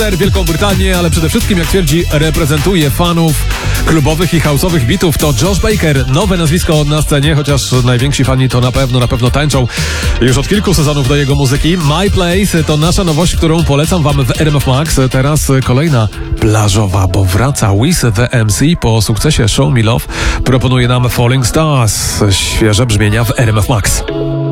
Manchester, Wielką Brytanię, ale przede wszystkim, jak twierdzi, reprezentuje fanów klubowych i house'owych bitów. To Josh Baker, nowe nazwisko na scenie, chociaż najwięksi fani to na pewno tańczą już od kilku sezonów do jego muzyki. My Place to nasza nowość, którą polecam wam w RMF Max. Teraz kolejna plażowa, bo wraca Wiz The MC po sukcesie Show Me Love. Proponuje nam Falling Stars. Świeże brzmienia w RMF Max.